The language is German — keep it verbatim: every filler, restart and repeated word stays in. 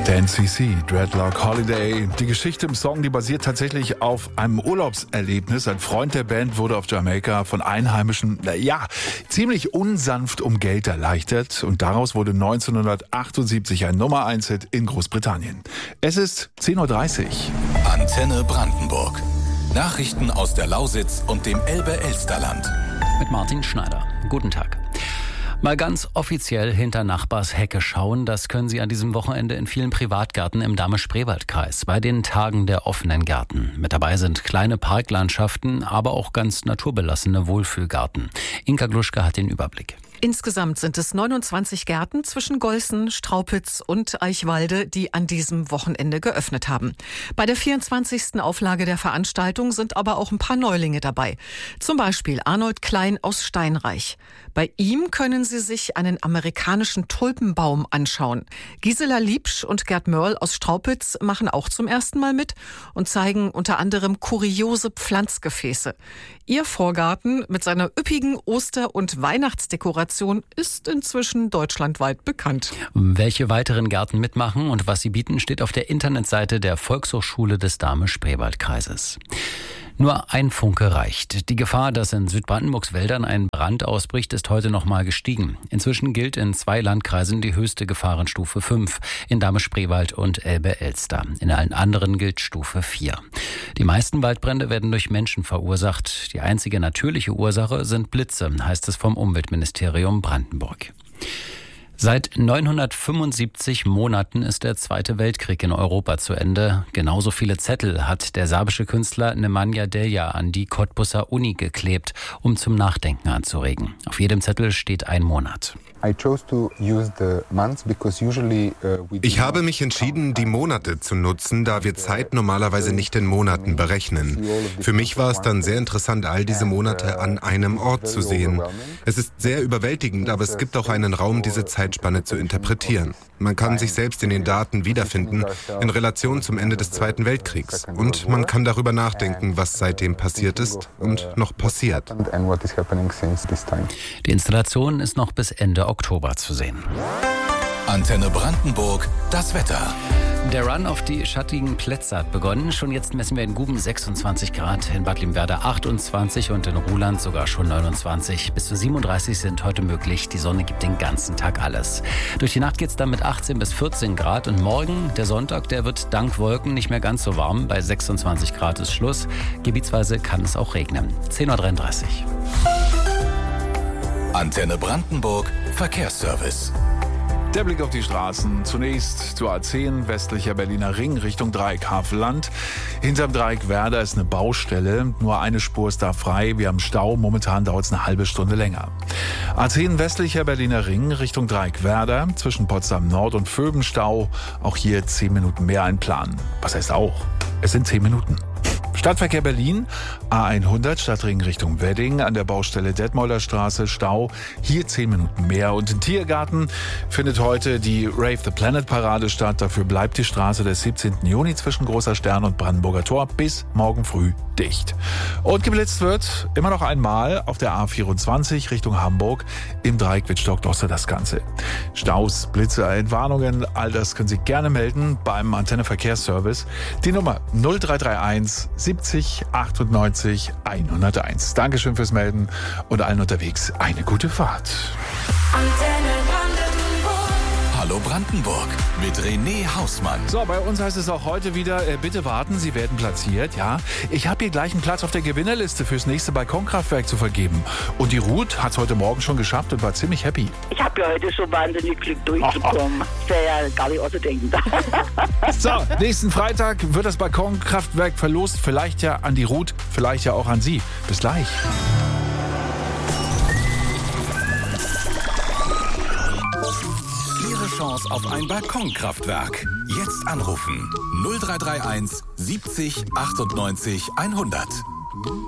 Der N C C, Dreadlock Holiday. Die Geschichte im Song, die basiert tatsächlich auf einem Urlaubserlebnis. Ein Freund der Band wurde auf Jamaika von Einheimischen, ja, ziemlich unsanft um Geld erleichtert. Und daraus wurde neunzehnhundertachtundsiebzig ein Nummer eins Hit in Großbritannien. Es ist zehn Uhr dreißig. Antenne Brandenburg. Nachrichten aus der Lausitz und dem Elbe-Elsterland. Mit Martin Schneider. Guten Tag. Mal ganz offiziell hinter Nachbars Hecke schauen, das können Sie an diesem Wochenende in vielen Privatgärten im Dahme-Spreewald-Kreis bei den Tagen der offenen Gärten. Mit dabei sind kleine Parklandschaften, aber auch ganz naturbelassene Wohlfühlgarten. Inka Gluschke hat den Überblick. Insgesamt sind es neunundzwanzig Gärten zwischen Golsen, Straupitz und Eichwalde, die an diesem Wochenende geöffnet haben. Bei der vierundzwanzigsten Auflage der Veranstaltung sind aber auch ein paar Neulinge dabei. Zum Beispiel Arnold Klein aus Steinreich. Bei ihm können Sie sich einen amerikanischen Tulpenbaum anschauen. Gisela Liebsch und Gerd Mörl aus Straupitz machen auch zum ersten Mal mit und zeigen unter anderem kuriose Pflanzgefäße. Ihr Vorgarten mit seiner üppigen Oster- und Weihnachtsdekoration ist inzwischen deutschlandweit bekannt. Welche weiteren Gärten mitmachen und was sie bieten, steht auf der Internetseite der Volkshochschule des Dahme-Spreewald-Kreises. Nur ein Funke reicht. Die Gefahr, dass in Südbrandenburgs Wäldern ein Brand ausbricht, ist heute noch mal gestiegen. Inzwischen gilt in zwei Landkreisen die höchste Gefahrenstufe fünf, in Dahme-Spreewald und Elbe-Elster. In allen anderen gilt Stufe vier. Die meisten Waldbrände werden durch Menschen verursacht. Die einzige natürliche Ursache sind Blitze, heißt es vom Umweltministerium Brandenburg. Seit neunhundertfünfundsiebzig Monaten ist der Zweite Weltkrieg in Europa zu Ende. Genauso viele Zettel hat der serbische Künstler Nemanja Delja an die Cottbuser Uni geklebt, um zum Nachdenken anzuregen. Auf jedem Zettel steht ein Monat. Ich habe mich entschieden, die Monate zu nutzen, da wir Zeit normalerweise nicht in Monaten berechnen. Für mich war es dann sehr interessant, all diese Monate an einem Ort zu sehen. Es ist sehr überwältigend, aber es gibt auch einen Raum, diese Zeitspanne zu interpretieren. Man kann sich selbst in den Daten wiederfinden, in Relation zum Ende des Zweiten Weltkriegs. Und man kann darüber nachdenken, was seitdem passiert ist und noch passiert. Die Installation ist noch bis Ende Oktober zu sehen. Antenne Brandenburg, das Wetter. Der Run auf die schattigen Plätze hat begonnen. Schon jetzt messen wir in Guben sechsundzwanzig Grad, in Bad Limwerder achtundzwanzig und in Ruhland sogar schon neunundzwanzig. Bis zu siebenunddreißig sind heute möglich. Die Sonne gibt den ganzen Tag alles. Durch die Nacht geht es dann mit achtzehn bis vierzehn Grad. Und morgen, der Sonntag, der wird dank Wolken nicht mehr ganz so warm. Bei sechsundzwanzig Grad ist Schluss. Gebietsweise kann es auch regnen. zehn Uhr dreiunddreißig. Antenne Brandenburg, Verkehrsservice. Der Blick auf die Straßen. Zunächst zur A zehn, westlicher Berliner Ring, Richtung Dreieck Havelland. Hinterm Dreieck Werder ist eine Baustelle. Nur eine Spur ist da frei. Wir haben Stau. Momentan dauert es eine halbe Stunde länger. A zehn, westlicher Berliner Ring, Richtung Dreieck Werder. Zwischen Potsdam Nord und Vöben Stau. Auch hier zehn Minuten mehr einplanen. Was heißt auch? Es sind zehn Minuten. Stadtverkehr Berlin, A hundert, Stadtring Richtung Wedding, an der Baustelle Detmolder Straße, Stau, hier zehn Minuten mehr. Und im Tiergarten findet heute die Rave the Planet Parade statt. Dafür bleibt die Straße des siebzehnten Juni zwischen Großer Stern und Brandenburger Tor bis morgen früh dicht. Und geblitzt wird immer noch einmal auf der A vierundzwanzig Richtung Hamburg. Im Dreieck Wittstock-Dosse das Ganze. Staus, Blitze, Entwarnungen, all das können Sie gerne melden beim Antenne Verkehrsservice. Die Nummer null drei drei eins siebzig achtundneunzig hunderteins. Dankeschön fürs Melden und allen unterwegs eine gute Fahrt. Antenne Brandenburg. Hallo Brandenburg mit René Hausmann. So, bei uns heißt es auch heute wieder, äh, bitte warten, Sie werden platziert. Ja, ich habe hier gleich einen Platz auf der Gewinnerliste fürs nächste Balkonkraftwerk zu vergeben. Und die Ruth hat es heute Morgen schon geschafft und war ziemlich happy. Ich habe ja heute schon wahnsinnig Glück durchzukommen. Das wäre ja gar nicht auszudenken. So, nächsten Freitag wird das Balkonkraftwerk verlost. Vielleicht ja an die Ruth, vielleicht ja auch an Sie. Bis gleich. Ihre Chance auf ein Balkonkraftwerk. Jetzt anrufen. null drei drei eins siebzig achtundneunzig hundert.